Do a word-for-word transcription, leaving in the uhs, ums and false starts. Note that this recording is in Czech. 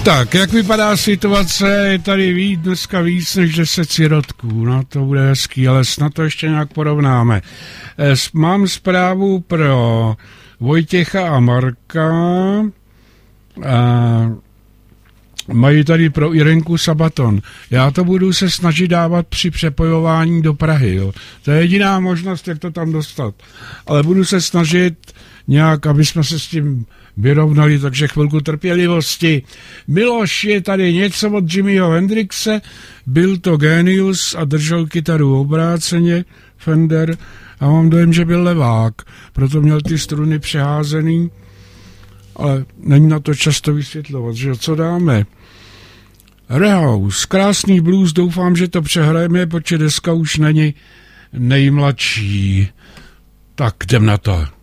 Tak, jak vypadá situace? Je tady víc, dneska víc než deset sirotků. No, to bude hezký, ale snad to ještě nějak porovnáme. Mám zprávu pro Vojtěcha a Marka. A mají tady pro Irenku Sabaton. Já to budu se snažit dávat při přepojování do Prahy. Jo. To je jediná možnost, jak to tam dostat. Ale budu se snažit nějak, aby jsme se s tím vyrovnali, takže chvilku trpělivosti. Miloš, je tady něco od Jimmyho Hendrixe, byl to génius a držel kytaru obráceně, Fender, a mám dojem, že byl levák, proto měl ty struny přeházený, ale není na to často vysvětlovat, že co dáme. Rehouse, krásný blues, doufám, že to přehrajeme, protože deska už není nejmladší. Tak jdem na to.